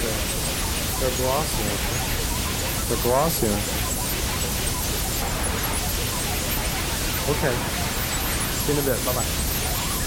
They're glossy. They're glossy. Okay. See you in a bit. Bye-bye.